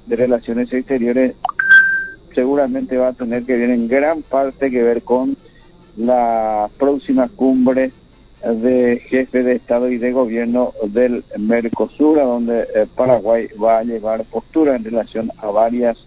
de Relaciones Exteriores seguramente va a tener que ver en gran parte que ver con la próxima cumbre de jefes de Estado y de Gobierno del Mercosur, a donde Paraguay va a llevar postura en relación a varios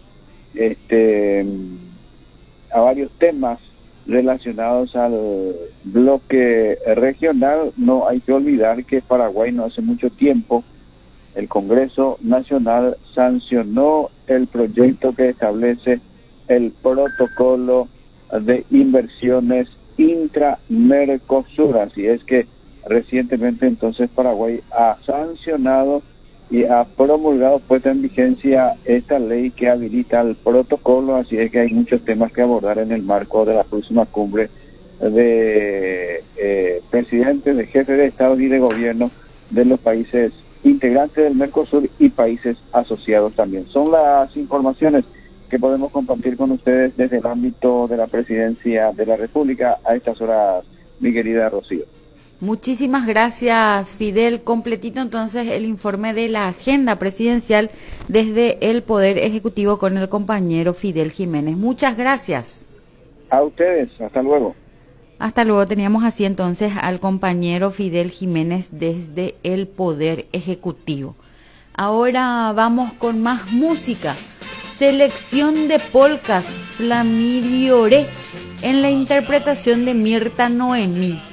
temas relacionados al bloque regional. No hay que olvidar que Paraguay no hace mucho tiempo el Congreso Nacional sancionó el proyecto que establece el protocolo de inversiones intra-Mercosur. Así es que recientemente entonces Paraguay ha sancionado y ha promulgado, puesta en vigencia esta ley que habilita el protocolo. Así es que hay muchos temas que abordar en el marco de la próxima cumbre de presidentes, de jefes de Estado y de Gobierno de los países integrantes del Mercosur y países asociados también. Son las informaciones que podemos compartir con ustedes desde el ámbito de la Presidencia de la República a estas horas, mi querida Rocío. Muchísimas gracias, Fidel. Completito entonces el informe de la agenda presidencial desde el Poder Ejecutivo con el compañero Fidel Jiménez. Muchas gracias. A ustedes, hasta luego. Hasta luego. Teníamos así entonces al compañero Fidel Jiménez desde el Poder Ejecutivo. Ahora vamos con más música. Selección de polcas, Flamidioré, en la interpretación de Mirta Noemí.